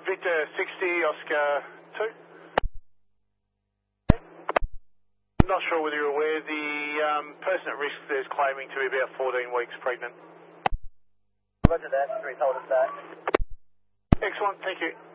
Victor 60, Oscar 2. I'm not sure whether you're aware, the person at risk is claiming to be about 14 weeks pregnant. Roger that, 3 told us that. Excellent, thank you.